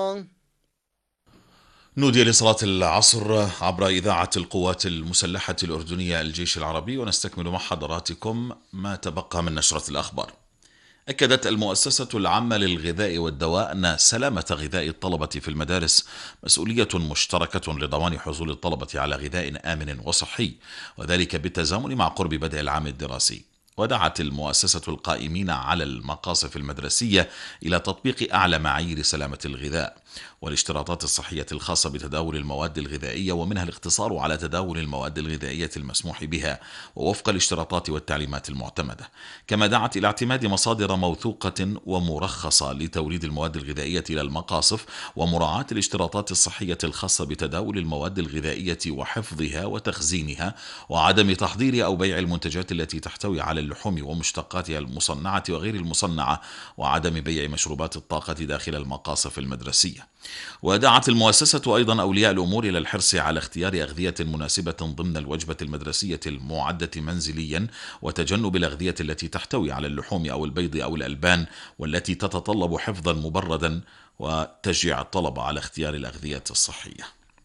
نودي لصلاة العصر عبر إذاعة القوات المسلحة الأردنية الجيش العربي، ونستكمل مع حضراتكم ما تبقى من نشرة الأخبار. أكدت المؤسسة العامة للغذاء والدواء أن سلامة غذاء الطلبة في المدارس مسؤولية مشتركة لضمان حصول الطلبة على غذاء آمن وصحي، وذلك بالتزامن مع قرب بدء العام الدراسي. ودعت المؤسسة القائمين على المقاصف المدرسية إلى تطبيق أعلى معايير سلامة الغذاء والاشتراطات الصحية الخاصة بتداول المواد الغذائية، ومنها الاقتصار على تداول المواد الغذائية المسموح بها ووفق الاشتراطات والتعليمات المعتمدة. كما دعت إلى اعتماد مصادر موثوقة ومرخصة لتوريد المواد الغذائية إلى المقاصف، ومراعاة الاشتراطات الصحية الخاصة بتداول المواد الغذائية وحفظها وتخزينها، وعدم تحضير أو بيع المنتجات التي تحتوي على اللحوم ومشتقاتها المصنعة وغير المصنعة، وعدم بيع مشروبات الطاقة داخل المقاصف المدرسية. ودعت المؤسسة أيضا أولياء الأمور إلى الحرص على اختيار أغذية مناسبة ضمن الوجبة المدرسية المعدة منزليا، وتجنب الأغذية التي تحتوي على اللحوم أو البيض أو الألبان والتي تتطلب حفظا مبردا، وتشجيع الطلبة على اختيار الأغذية الصحية.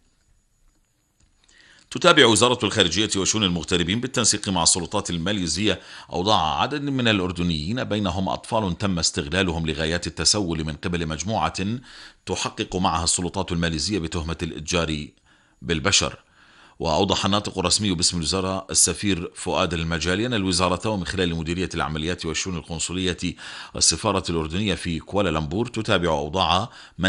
تتابع وزارة الخارجية وشؤون المغتربين بالتنسيق مع السلطات الماليزية أوضاع عدد من الأردنيين بينهم أطفال تم استغلالهم لغايات التسول من قبل مجموعة تحقق معها السلطات الماليزية بتهمة الإتجار بالبشر. وأوضح الناطق الرسمي باسم الوزارة السفير فؤاد المجالي أن الوزارة ومن خلال مديرية العمليات والشؤون القنصلية والسفارة الأردنية في كوالالمبور تتابع أوضاع من